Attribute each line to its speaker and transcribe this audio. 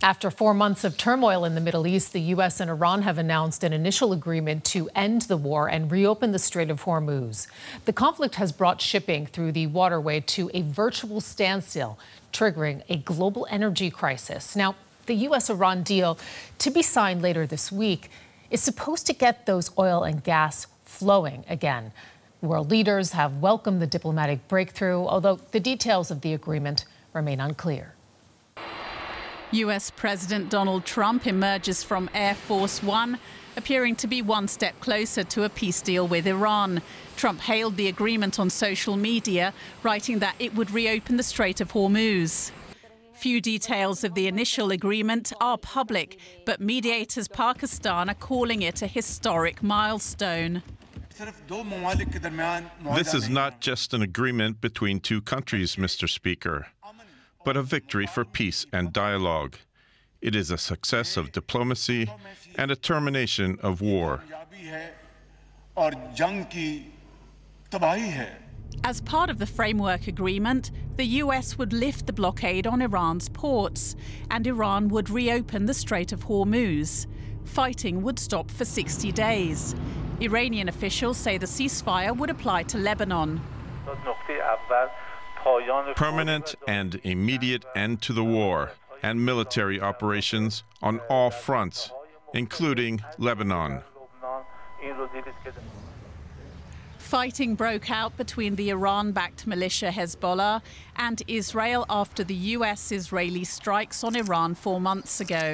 Speaker 1: After 4 months of turmoil in the Middle East, the U.S. and Iran have announced an initial agreement to end the war and reopen the Strait of Hormuz. The conflict has brought shipping through the waterway to a virtual standstill, triggering a global energy crisis. Now, the U.S.-Iran deal, to be signed later this week, is supposed to get those oil and gas flowing again. World leaders have welcomed the diplomatic breakthrough, although the details of the agreement remain unclear.
Speaker 2: US President Donald Trump emerges from Air Force One, appearing to be one step closer to a peace deal with Iran. Trump hailed the agreement on social media, writing that it would reopen the Strait of Hormuz. Few details of the initial agreement are public, but mediators Pakistan are calling it a historic milestone.
Speaker 3: This is not just an agreement between two countries, Mr. Speaker, but a victory for peace and dialogue. It is a success of diplomacy and a termination of war.
Speaker 2: As part of the framework agreement, the US would lift the blockade on Iran's ports, and Iran would reopen the Strait of Hormuz. Fighting would stop for 60 days. Iranian officials say the ceasefire would apply to Lebanon.
Speaker 3: Permanent and immediate end to the war and military operations on all fronts, including Lebanon.
Speaker 2: Fighting broke out between the Iran-backed militia Hezbollah and Israel after the US-Israeli strikes on Iran 4 months ago.